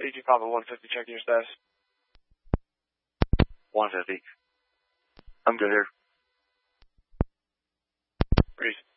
AG Papa 150, checking your status. 150. I'm good here. Breeze.